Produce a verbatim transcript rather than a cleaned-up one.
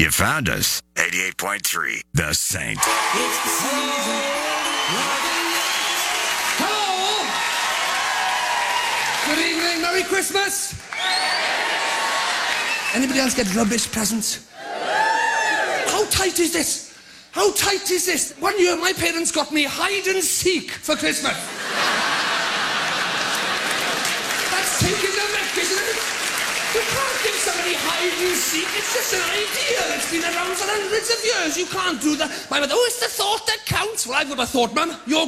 You found us. eighty-eight point three, The Saint. It's the season. Hello. Good evening. Merry Christmas. Anybody else get rubbish presents? How tight is this? How tight is this? One year my parents got me hide and seek for Christmas. That's taking the mick, isn't it? You can't give somebody hide and seek. It's just an idea that's been around for hundreds of years. You can't do that. My mother, oh, it's the thought that counts. Well, I've got a thought, Mum. You're